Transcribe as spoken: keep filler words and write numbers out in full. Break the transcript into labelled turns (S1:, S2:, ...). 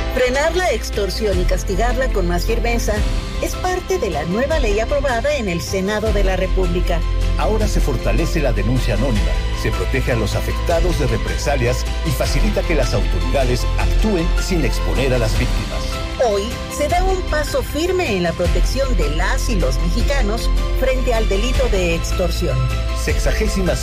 S1: Frenar la extorsión y castigarla con más firmeza es parte de la nueva ley aprobada en el Senado de la República.
S2: Ahora se fortalece la denuncia anónima, se protege a los afectados de represalias y facilita que las autoridades actúen sin exponer a las víctimas.
S1: Hoy se da un paso firme en la protección de las y los mexicanos frente al delito de extorsión.
S2: Sexagésima